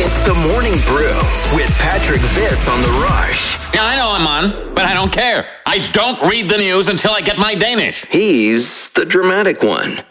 It's the Morning Brew with Patrick Viss on The Rush. Yeah, I know I'm on, but I don't care. I don't read the news until I get my Danish. He's the dramatic one.